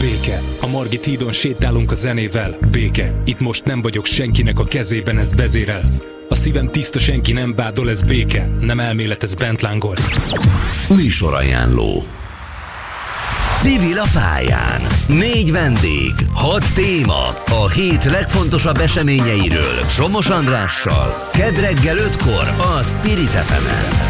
Béke, a Margit hídon sétálunk a zenével. Béke, itt most nem vagyok senkinek a kezében, ez vezérel. A szívem tiszta, senki nem vádol, ez béke. Nem elmélet, ez bent lángol. Műsorajánló. Civil a pályán. 4 vendég, 6 téma. A hét legfontosabb eseményeiről Somos Andrással. Kedd reggel 5-kor a Spirit FM-en.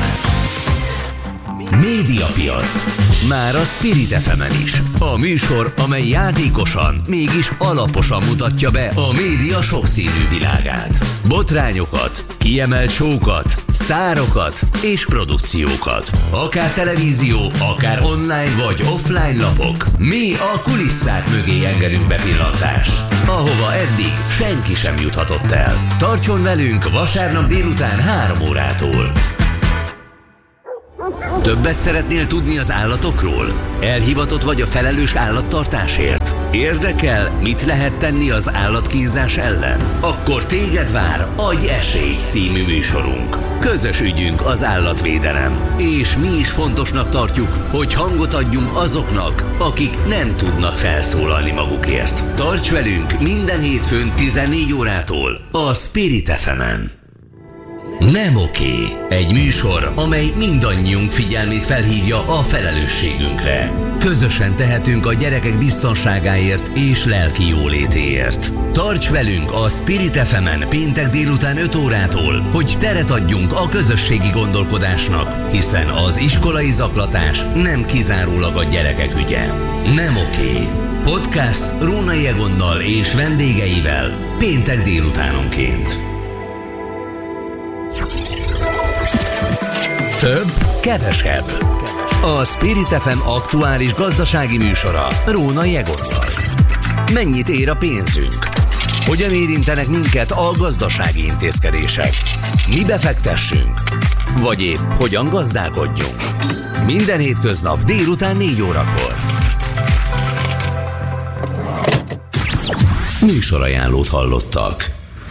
Médiapiac. Már a Spirit FM-en is. A műsor, amely játékosan, mégis alaposan mutatja be a média sokszínű világát. Botrányokat, kiemelt show-kat, sztárokat és produkciókat. Akár televízió, akár online vagy offline lapok. Mi a kulisszák mögé engedünk bepillantást, ahova eddig senki sem juthatott el. Tartson velünk vasárnap délután 3 órától. Többet szeretnél tudni az állatokról? Elhivatott vagy a felelős állattartásért? Érdekel, mit lehet tenni az állatkínzás ellen? Akkor téged vár Adj esélyt című műsorunk. Közös ügyünk az állatvédelem. És mi is fontosnak tartjuk, hogy hangot adjunk azoknak, akik nem tudnak felszólalni magukért. Tarts velünk minden hétfőn 14 órától a Spirit FM-en. Nem oké. Egy műsor, amely mindannyiunk figyelmét felhívja a felelősségünkre. Közösen tehetünk a gyerekek biztonságáért és lelki jólétéért. Tarts velünk a Spirit FM-en péntek délután 5 órától, hogy teret adjunk a közösségi gondolkodásnak, hiszen az iskolai zaklatás nem kizárólag a gyerekek ügye. Nem oké. Podcast Rónai Egonnal és vendégeivel péntek délutánonként. Több, kevesebb. A Spirit FM aktuális gazdasági műsora Rónai Egonnal. Mennyit ér a pénzünk? Hogyan érintenek minket a gazdasági intézkedések? Mi befektessünk? Vagy épp hogyan gazdálkodjunk? Minden hétköznap délután 4 órakor. Műsorajánlót hallottak.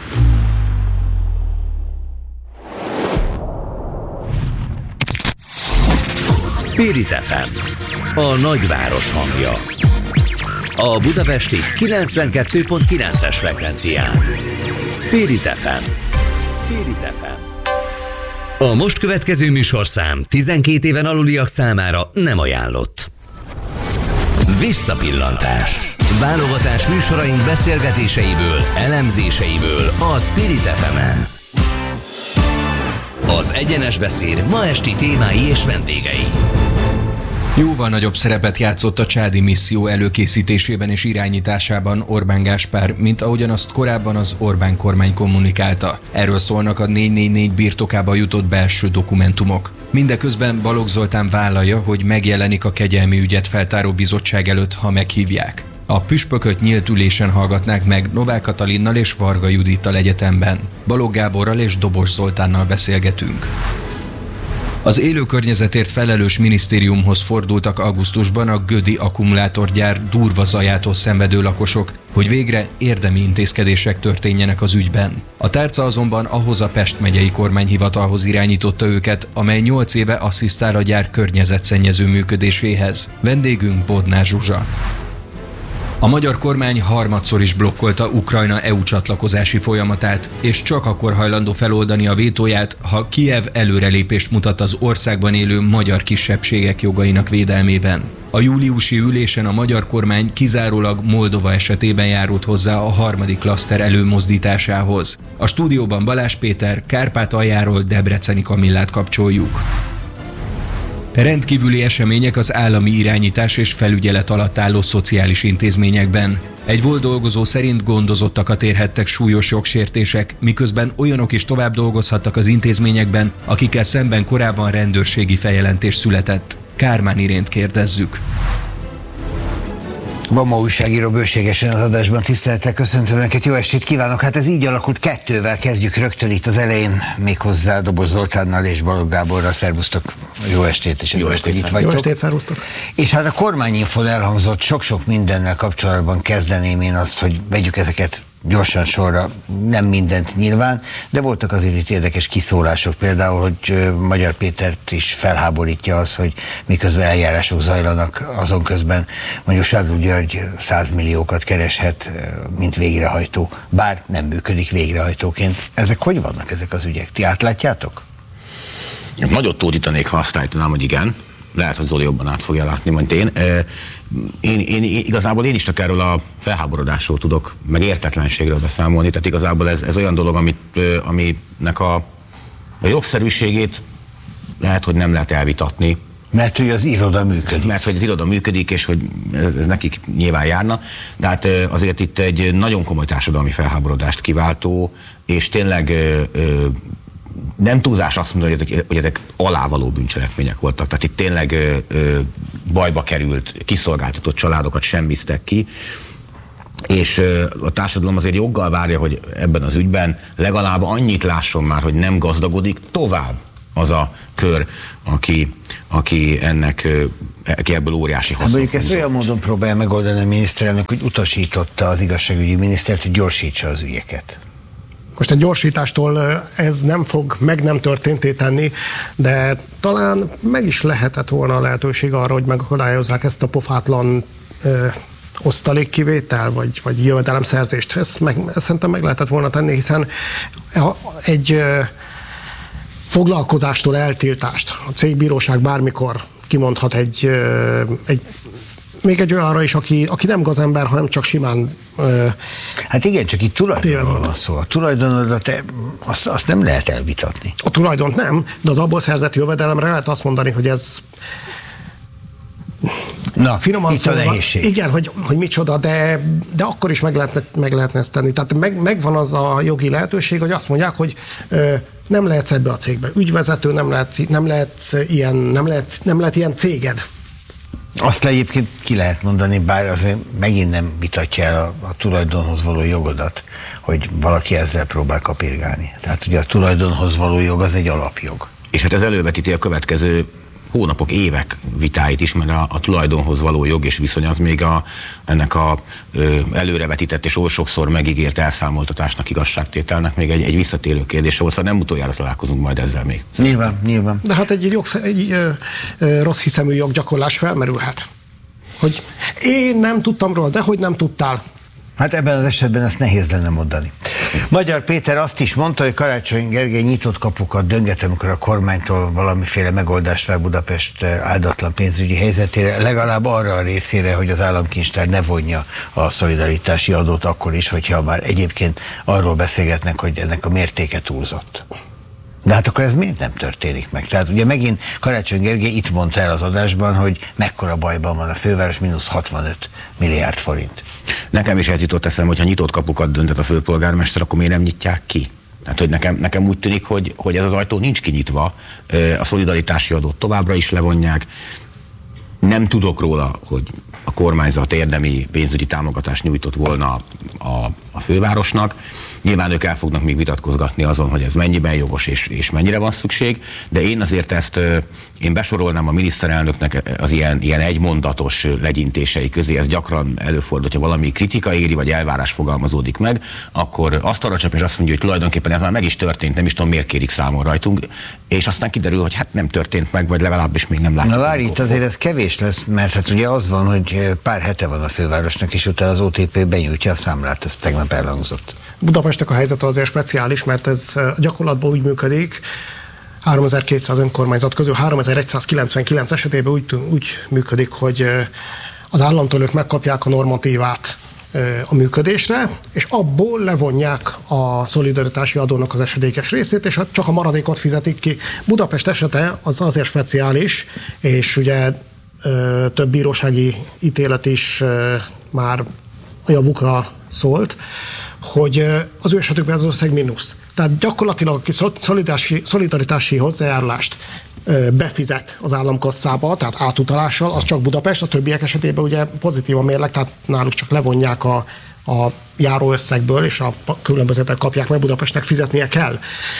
Spirit FM, a nagyváros hangja. A budapesti 92.9-es frekvencián. Spirit FM. Spirit FM. A most következő műsorszám 12 éven aluliak számára nem ajánlott. Visszapillantás. Válogatás műsoraink beszélgetéseiből, elemzéseiből a Spirit FM-en. Az egyenes beszéd ma esti témái és vendégei. Jóval nagyobb szerepet játszott a csádi misszió előkészítésében és irányításában Orbán Gáspár, mint ahogyan azt korábban az Orbán kormány kommunikálta. Erről szólnak a 444 birtokába jutott belső dokumentumok. Mindeközben Balogh Zoltán vállalja, hogy megjelenik a kegyelmi ügyet feltáró bizottság előtt, ha meghívják. A püspököt nyílt ülésen hallgatnák meg Novák Katalinnal és Varga Judittal egyetemben. Balogh Gáborral és Dobos Zoltánnal beszélgetünk. Az élő környezetért felelős minisztériumhoz fordultak augusztusban a gödi akkumulátorgyár durva zajától szenvedő lakosok, hogy végre érdemi intézkedések történjenek az ügyben. A tárca azonban ahhoz a Pest megyei kormányhivatalhoz irányította őket, amely 8 éve asszisztál a gyár környezetszennyező működéséhez. Vendégünk Bodnár Zsuzsa. A magyar kormány harmadszor is blokkolta Ukrajna EU csatlakozási folyamatát, és csak akkor hajlandó feloldani a vétóját, ha Kijev előrelépést mutat az országban élő magyar kisebbségek jogainak védelmében. A júliusi ülésen a magyar kormány kizárólag Moldova esetében járult hozzá a harmadik klaszter előmozdításához. A stúdióban Balázs Péter, Kárpátaljáról Debreceni Kamillát kapcsoljuk. Rendkívüli események az állami irányítás és felügyelet alatt álló szociális intézményekben. Egy volt dolgozó szerint gondozottakat érhettek súlyos jogsértések, miközben olyanok is tovább dolgozhattak az intézményekben, akikkel szemben korábban rendőrségi feljelentés született. Kármán Irént kérdezzük. Bama újságíró bőségesen az adásban, tisztelettel köszöntöm Önöket, jó estét kívánok! Hát ez így alakult, 2-vel kezdjük rögtön itt az elején, méghozzá Dobos Zoltánnal és Balogh Gáborral. Szervusztok, jó estét, és jó estét, itt vagytok. Jó estét, szervusztok! És hát a kormányinfon elhangzott sok-sok mindennel kapcsolatban kezdeném én azt, hogy vegyük ezeket gyorsan sorra, nem mindent nyilván, de voltak azért itt érdekes kiszólások, például, hogy Magyar Pétert is felháborítja az, hogy miközben eljárások zajlanak, azon közben mondjuk Sádló György 100 milliókat kereshet, mint végrehajtó, bár nem működik végrehajtóként. Ezek hogy vannak, ezek az ügyek? Ti átlátjátok? Nagyot tódítanék, ha azt állítanám, hogy igen. Lehet, hogy Zoli jobban át fogja látni, mint én. Igazából én is csak erről a felháborodásról tudok, meg értetlenségről beszámolni. Tehát igazából ez olyan dolog, aminek a jogszerűségét lehet, hogy nem lehet elvitatni. Mert hogy az iroda működik. Mert hogy az iroda működik, és hogy ez nekik nyilván járna. De hát azért itt egy nagyon komoly társadalmi felháborodást kiváltó, és tényleg nem túlzás azt mondani, hogy ezek alávaló bűncselekmények voltak. Tehát itt tényleg bajba került, kiszolgáltatott családokat semmiztek ki, és a társadalom azért joggal várja, hogy ebben az ügyben legalább annyit lásson már, hogy nem gazdagodik tovább az a kör, aki ebből óriási hasznot. Mondjuk ezt olyan módon próbálja megoldani a miniszterelnök, hogy utasította az igazságügyi minisztert, hogy gyorsítsa az ügyeket. Most egy gyorsítástól ez nem fog nem történté tenni, de talán meg is lehetett volna a lehetőség arra, hogy megakadályozzák ezt a pofátlan osztalékkivétel, vagy jövedelemszerzést. Ezt szerintem meg lehetett volna tenni, hiszen egy foglalkozástól eltiltást a cégbíróság bármikor kimondhat még egy olyanra is, aki nem gazember, hanem csak simán... Hát igen, csak itt tulajdonról van szó. A tulajdonodat azt nem lehet elvitatni. A tulajdont nem, de az abból szerzett jövedelemre lehet azt mondani, hogy ez... Na, finoman itt a nehézség. Igen, hogy micsoda, de akkor is meg lehetne ezt tenni. Tehát megvan az a jogi lehetőség, hogy azt mondják, hogy nem lehetsz ebbe a cégbe ügyvezető, nem lehet ilyen céged. Azt egyébként ki lehet mondani, bár azért megint nem vitatja el a tulajdonhoz való jogodat, hogy valaki ezzel próbál kapirgálni. Tehát ugye a tulajdonhoz való jog az egy alapjog. És hát ez elővetíti a következő hónapok, évek vitáit is, mert a tulajdonhoz való jog és viszony az még ennek a előrevetített és oly sokszor megígért elszámoltatásnak, igazságtételnek még egy visszatérő kérdése volt, szóval nem utoljára találkozunk majd ezzel még. Nyilván. De hát egy rossz hiszemű joggyakorlás felmerülhet. Hogy én nem tudtam róla, de hogy nem tudtál. Hát ebben az esetben ezt nehéz lenne mondani. Magyar Péter azt is mondta, hogy Karácsony Gergely nyitott kapukat dönget, amikor a kormánytól valamiféle megoldást vár Budapest áldatlan pénzügyi helyzetére, legalább arra a részére, hogy az államkincstár ne vonja a szolidaritási adót akkor is, hogyha már egyébként arról beszélgetnek, hogy ennek a mértéke túlzott. De hát akkor ez miért nem történik meg? Tehát ugye megint Karácsony Gergely itt mondta el az adásban, hogy mekkora bajban van a főváros, mínusz 65 milliárd forint. Nekem is ez jutott eszembe, hogyha nyitott kapukat döntet a főpolgármester, akkor miért nem nyitják ki? Tehát, hogy nekem úgy tűnik, hogy ez az ajtó nincs kinyitva, a szolidaritási adót továbbra is levonják. Nem tudok róla, hogy a kormányzat érdemi pénzügyi támogatást nyújtott volna a fővárosnak. Nyilván ők el fognak még vitatkozgatni azon, hogy ez mennyiben jogos és mennyire van szükség, de én azért ezt besorolnám a miniszterelnöknek az ilyen egymondatos legyintései közé. Ez gyakran előfordul, hogyha valami kritika éri, vagy elvárás fogalmazódik meg, akkor azt arra csap, és azt mondja, hogy tulajdonképpen ez már meg is történt, nem is tudom, miért kérik számon rajtunk, és aztán kiderül, hogy hát nem történt meg, vagy legalábbis még nem látjuk. Na várj, itt azért ez kevés lesz, mert hát ugye az van, hogy pár hete van a fővárosnak, és utána az OTP benyújtja a számlát, ez tegnap elhangzott. Budapestnek a helyzete azért speciális, mert ez gyakorlatban úgy működik, 3200 önkormányzat közül 3199 esetében úgy működik, hogy az államtól ők megkapják a normatívát a működésre, és abból levonják a szolidaritási adónak az esedékes részét, és csak a maradékot fizetik ki. Budapest esete az azért speciális, és ugye több bírósági ítélet is már a javukra szólt, hogy az ő esetükben az ország mínusz. Tehát gyakorlatilag aki szolidaritási hozzájárulást befizet az államkasszába, tehát átutalással, az csak Budapest, a többiek esetében ugye pozitív a mérleg, tehát náluk csak levonják a járóösszegből, és a különbözetek kapják meg, Budapestnek fizetnie kell.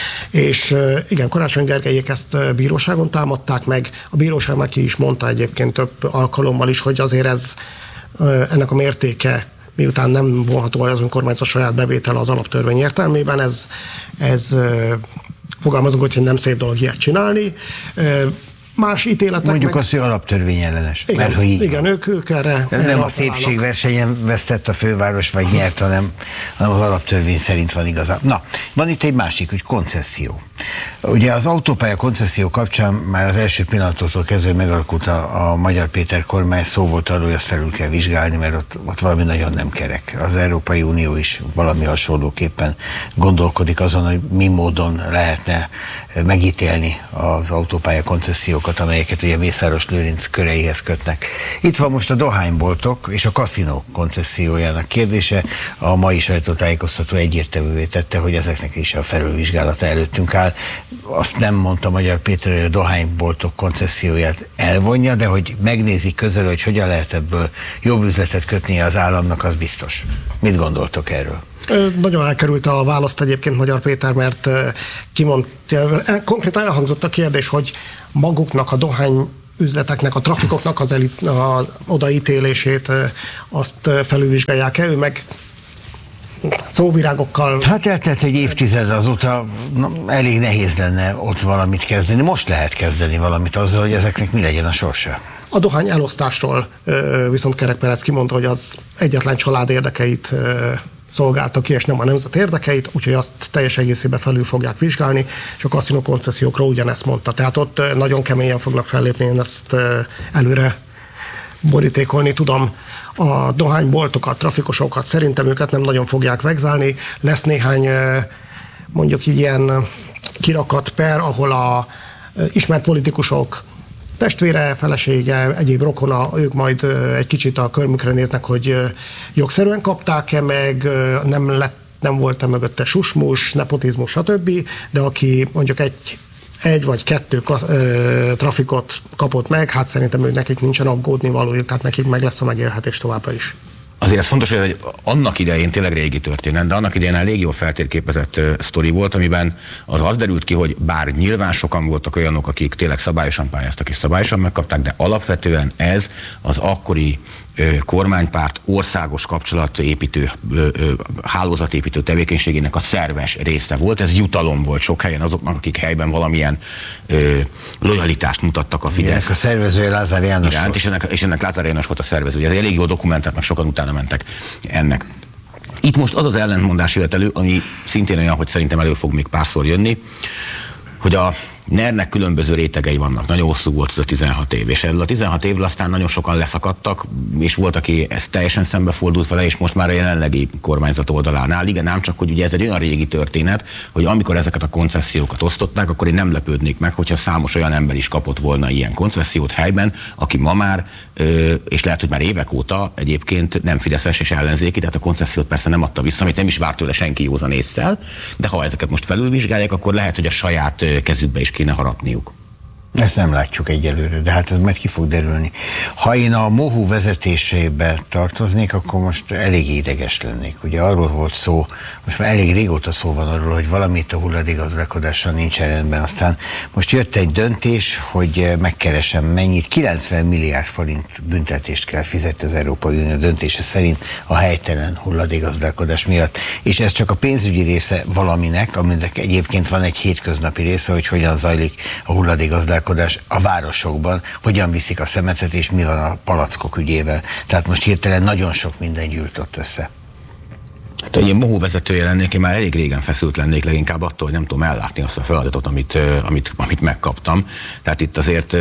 És igen, Karácsony Gergelyék ezt bíróságon támadták meg, a bíróság meg ki is mondta egyébként több alkalommal is, hogy azért ennek a mértéke miután nem vonható az önkormányzat saját bevétel az alaptörvény értelmében, ez fogalmazunk, hogy nem szép dolog ilyet csinálni. Más ítéletek mondjuk azt, hogy alaptörvény ellenes. Igen, mert, hogy így igen, ők erre nem a szépségversenyen vesztett a főváros, vagy nyert, hanem az alaptörvény szerint van igazán. Na, van itt egy másik, hogy koncesszió. Ugye az autópálya koncesszió kapcsán már az első pillanattól kezdve megalakult a Magyar Péter kormány, szó volt arról, hogy ezt felül kell vizsgálni, mert ott valami nagyon nem kerek. Az Európai Unió is valami hasonlóképpen gondolkodik azon, hogy mi módon lehetne megítélni az autópálya koncesziókat, amelyeket ugye Mészáros Lőrinc köreihez kötnek. Itt van most a dohányboltok és a kaszinó koncessziójának kérdése. A mai sajtótájékoztató egyértelművé tette, hogy ezeknek is a felülvizsgálata előttünk áll. Azt nem mondta Magyar Péter, hogy a dohányboltok koncesszióját elvonja, de hogy megnézik közelről, hogy hogyan lehet ebből jobb üzletet kötni az államnak, az biztos. Mit gondoltok erről? Nagyon elkerült a választ egyébként Magyar Péter, mert kimondta, konkrétan elhangzott a kérdés, hogy maguknak a dohány üzleteknek, a trafikoknak az odaítélését azt felülvizsgálják-e, ő meg szóvirágokkal... Hát eltelt egy évtized, azóta elég nehéz lenne ott valamit kezdeni. Most lehet kezdeni valamit azzal, hogy ezeknek mi legyen a sorsa. A dohány elosztásról viszont Kerek Perec kimondta, hogy az egyetlen család érdekeit szolgálta ki, és nem a nemzet érdekeit, úgyhogy azt teljes egészében felül fogják vizsgálni, és a kaszinó koncessziókról ugyanezt mondta. Tehát ott nagyon keményen fognak fellépni, én ezt előre borítékolni tudom. A dohányboltokat, trafikosokat, szerintem őket nem nagyon fogják vegzálni. Lesz néhány mondjuk így ilyen kirakat per, ahol a ismert politikusok testvére, felesége, egyéb rokona, ők majd egy kicsit a körmükre néznek, hogy jogszerűen kapták-e meg, nem volt-e mögötte susmus, nepotizmus, stb., de aki mondjuk egy vagy kettő trafikot kapott meg, hát szerintem nekik nincsen aggódni valójuk, tehát nekik meg lesz a megélhetés továbbra is. Azért ez fontos, hogy annak idején tényleg régi történet, de annak idején elég jól feltérképezett sztori volt, amiben az derült ki, hogy bár nyilván sokan voltak olyanok, akik tényleg szabályosan pályáztak és szabályosan megkapták, de alapvetően ez az akkori kormánypárt országos kapcsolatépítő, hálózatépítő tevékenységének a szerves része volt. Ez jutalom volt sok helyen azoknak, akik helyben valamilyen lojalitást mutattak a Fidesz. A szervezője Lázár János iránt, és ennek Lázár János volt a szervezője. Ez elég jó dokumentált, meg sokan utána mentek ennek. Itt most az az ellentmondás jött elő, ami szintén olyan, hogy szerintem elő fog még párszor jönni, hogy a NER-nek különböző rétegei vannak. Nagyon hosszú volt ez a 16 év, és ebből a 16 évből aztán nagyon sokan leszakadtak, és volt, aki ezt teljesen szembefordult vele, és most már a jelenlegi kormányzat oldalán áll. Igen, ám csak, hogy ugye ez egy olyan régi történet, hogy amikor ezeket a koncesziókat osztották, akkor én nem lepődnék meg, hogyha számos olyan ember is kapott volna ilyen koncesziót helyben, aki ma már, és lehet, hogy már évek óta egyébként nem fideszes és ellenzéki, tehát a koncesziót persze nem adta vissza, amit nem is várt tőle senki józan ésszel, de ha ezeket most felülvizsgálják, akkor lehet, hogy a saját kezükbe is kéne harapniuk. Ezt nem látjuk egyelőre, de hát ez majd ki fog derülni. Ha én a MOHU vezetésébe tartoznék, akkor most elég ideges lennék. Ugye arról volt szó, most már elég régóta szó van arról, hogy valamit a hulladékgazdálkodással nincs rendben. Aztán most jött egy döntés, hogy megkeresem mennyit. 90 milliárd forint büntetést kell fizetni az Európai Unió döntése szerint a helytelen hulladékgazdálkodás miatt. És ez csak a pénzügyi része valaminek, aminek egyébként van egy hétköznapi része, hogy hogyan zajlik a hulladékgazdálkodás a városokban, hogyan viszik a szemetet, és mi van a palackok ügyével. Tehát most hirtelen nagyon sok minden gyűlt ott össze. Hát, hogy én MOHU vezetője lennék, én már elég régen feszült lennék, leginkább attól, hogy nem tudom ellátni azt a feladatot, amit megkaptam. Tehát itt azért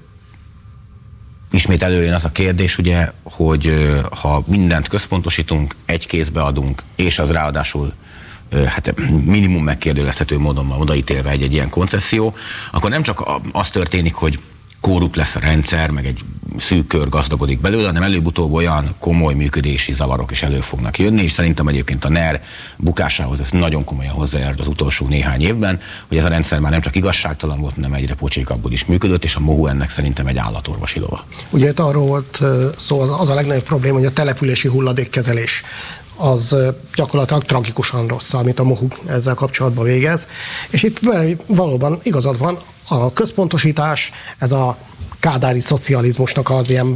ismét előjön az a kérdés, ugye, hogy ha mindent központosítunk, egy kézbe adunk, és az ráadásul hát minimum megkérdőjelezhető módon van odaítélve egy ilyen koncesszió, akkor nem csak az történik, hogy korrupt lesz a rendszer, meg egy szűk kör gazdagodik belőle, hanem előbb-utóbb olyan komoly működési zavarok is elő fognak jönni, és szerintem egyébként a NER bukásához ez nagyon komolyan hozzájárult az utolsó néhány évben, hogy ez a rendszer már nem csak igazságtalan volt, hanem egyre pocsékabbul is működött, és a MOHU ennek szerintem egy állatorvosi lova. Ugye itt arról volt szó, az a legnagyobb probléma, hogy a települési hulladékkezelés az gyakorlatilag tragikusan rossz, amit a MOHU ezzel kapcsolatban végez. És itt valóban igazad van, a központosítás, ez a kádári szocializmusnak az ilyen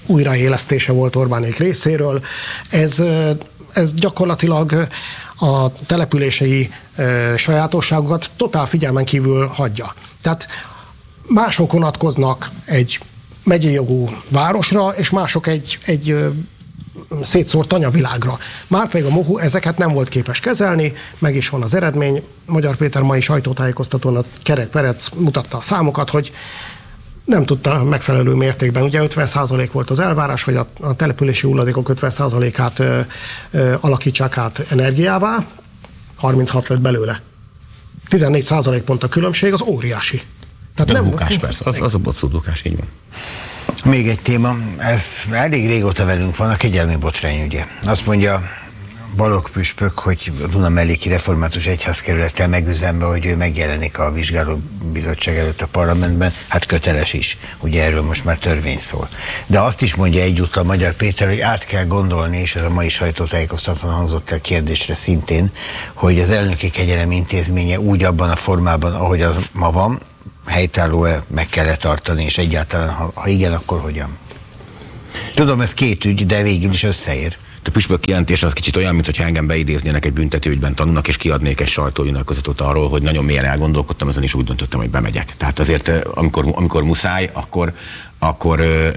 újraélesztése volt Orbánék részéről. Ez gyakorlatilag a települései sajátosságokat totál figyelmen kívül hagyja. Tehát mások vonatkoznak egy megyei jogú városra, és mások egy szétszórt tanyavilágra. Márpedig a MOHU ezeket nem volt képes kezelni, meg is van az eredmény. Magyar Péter mai sajtótájékoztatón a Kerek Perec mutatta a számokat, hogy nem tudta megfelelő mértékben. Ugye 50% volt az elvárás, hogy a települési hulladékok 50%-át alakítsák át energiává, 36 lett belőle. 14% pont a különbség, az óriási. Tehát nem bukás, persze, az a abszolút bukás, így van. Még egy téma, ez elég régóta velünk van, a kegyelmi botrány, ugye. Azt mondja Balogh püspök, hogy a Duna-melléki Református Egyházkerülettel megüzenve, hogy ő megjelenik a vizsgálóbizottság előtt a parlamentben, hát köteles is, ugye erről most már törvény szól. De azt is mondja egyúttal Magyar Péter, hogy át kell gondolni, és ez a mai sajtótájékoztatón hangzott el kérdésre szintén, hogy az elnöki kegyelem intézménye úgy abban a formában, ahogy az ma van, helytálló-e, meg kell tartani, és egyáltalán, ha igen, akkor hogyan? Tudom, ez két ügy, de végül is összeér. A püspök kijelentése az kicsit olyan, mintha engem beidéznének egy büntetőügyben tanulnak, és kiadnék egy sajtónyilatkozatot arról, hogy nagyon mélyen elgondolkodtam ezen, és úgy döntöttem, hogy bemegyek. Tehát azért, amikor muszáj, akkor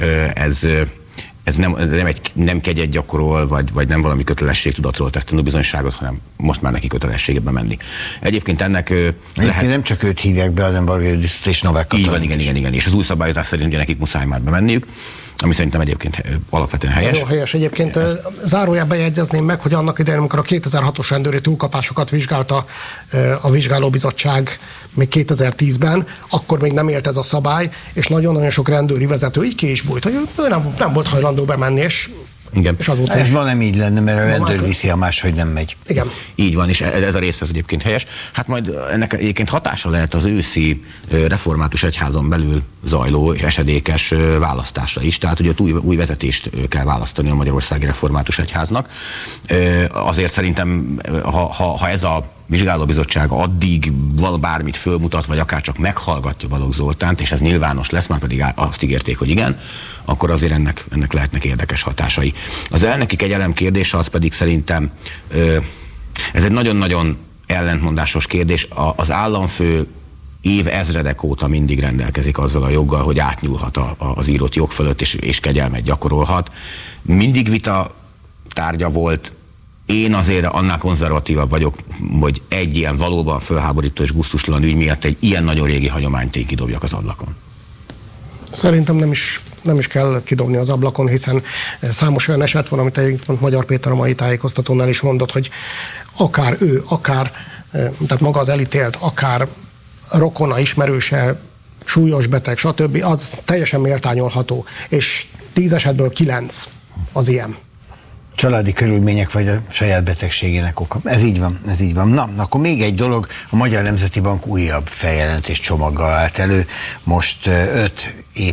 ez nem kegyet gyakorol, vagy nem valami kötelességtudatról tesz tanúbizonyságot, hanem most már neki kötelességebe menni. Egyébként ennek lehet... Nem csak őt hívják be, hanem Varga és Novák Katalin. Így van, igen. És az új szabályozás szerint ugye nekik muszáj már bemenniük, ami szerintem egyébként alapvetően helyes. Nagyon helyes. Egyébként zárójelben jegyezném meg, hogy annak idején, amikor a 2006-os rendőri túlkapásokat vizsgálta a vizsgálóbizottság még 2010-ben, akkor még nem élt ez a szabály, és nagyon-nagyon sok rendőri vezető így ki is bújt, hogy ő nem volt hajlandó bemenni, és igen. Ez ma nem így lenne, mert a rendőr viszi, a máshogy nem megy. Igen. Így van, és ez a rész az egyébként helyes. Hát majd ennek egyébként hatása lehet az őszi református egyházon belül zajló esedékes választásra is. Tehát ugye új vezetést kell választani a Magyarországi Református Egyháznak. Azért szerintem, ha ez a vizsgálóbizottság addig bármit fölmutat, vagy akár csak meghallgatja Balogh Zoltánt, és ez nyilvános lesz, már pedig azt ígérték, hogy igen, akkor azért ennek lehetnek érdekes hatásai. Az elnöki kegyelem kérdése az pedig szerintem, ez egy nagyon-nagyon ellentmondásos kérdés. Az államfő évezredek óta mindig rendelkezik azzal a joggal, hogy átnyúlhat az írott jog fölött, és kegyelmet gyakorolhat. Mindig vita tárgya volt. Én azért annál konzervatívabb vagyok, hogy egy ilyen valóban fölháborító és gusztustalan ügy miatt egy ilyen nagyon régi hagyományt én kidobjak az ablakon. Szerintem nem is kell kidobni az ablakon, hiszen számos olyan eset van, amit egyébként Magyar Péter a mai tájékoztatónál is mondott, hogy akár ő, tehát maga az elítélt, akár rokona, ismerőse, súlyos beteg, stb. Az teljesen méltányolható, és 10 esetből 9 az ilyen. Családi körülmények vagy a saját betegségének oka. Ez így van. Na, akkor még egy dolog, a Magyar Nemzeti Bank újabb feljelentés csomaggal állt elő. Most 5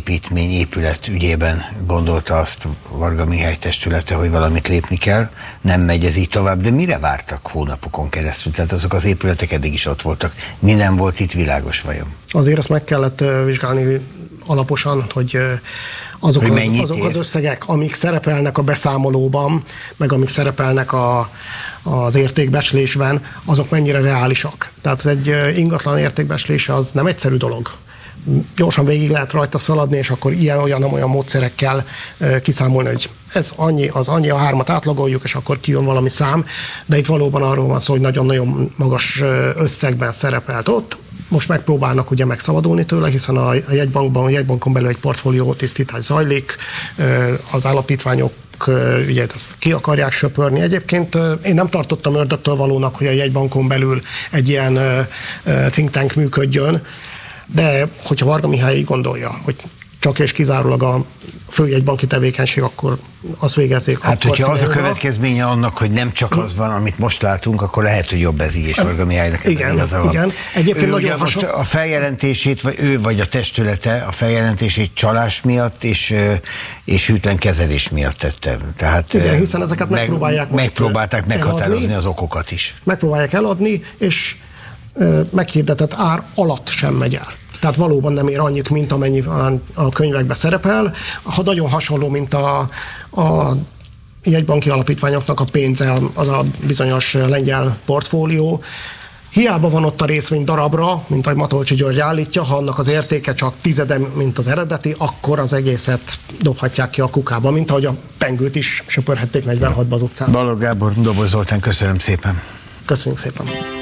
épület ügyében gondolta azt Varga Mihály testülete, hogy valamit lépni kell. Nem megy ez így tovább, de mire vártak hónapokon keresztül? Tehát azok az épületek eddig is ott voltak. Mi nem volt itt világos vajon? Azért azt meg kellett vizsgálni alaposan, hogy azok az összegek, amik szerepelnek a beszámolóban, meg amik szerepelnek az értékbecslésben, azok mennyire reálisak. Tehát egy ingatlan értékbecslése az nem egyszerű dolog. Gyorsan végig lehet rajta szaladni, és akkor olyan módszerekkel kiszámolni, hogy ez annyi, az annyi, a 3-at átlagoljuk, és akkor kijön valami szám, de itt valóban arról van szó, hogy nagyon-nagyon magas összegben szerepelt ott. Most megpróbálnak ugye megszabadulni tőle, hiszen a jegybankon belül egy portfólió tisztítás zajlik, az alapítványok ugye ezt ki akarják söpörni. Egyébként én nem tartottam ördögtől valónak, hogy a jegybankon belül egy ilyen think tank működjön, de hogyha Varga Mihály így gondolja, hogy csak és kizárólag a főjegybanki tevékenység, akkor azt végezzék. Hát, hogyha az a következménye annak, hogy nem csak az van, amit most látunk, akkor lehet, hogy jobb ez így, és Varga Mihálynak ebben igaza van. Igen. Egyébként ő ugye most a feljelentését, vagy ő vagy a testülete a feljelentését csalás miatt és hűtlen kezelés miatt tette. Tehát igen, hiszen ezeket megpróbálták meghatározni az okokat is. Megpróbálják eladni, és meghirdetett ár alatt sem megy el. Tehát valóban nem ér annyit, mint amennyi a könyvekben szerepel. Ha nagyon hasonló, mint a jegybanki alapítványoknak a pénze, az a bizonyos lengyel portfólió. Hiába van ott a részvény darabra, mint ahogy Matolcsy György állítja, ha annak az értéke csak 10, mint az eredeti, akkor az egészet dobhatják ki a kukába, mint ahogy a pengőt is söpörhették 46-ba az utcán. Balogh Gábor, Dobos Zoltán, köszönöm szépen. Köszönjük szépen.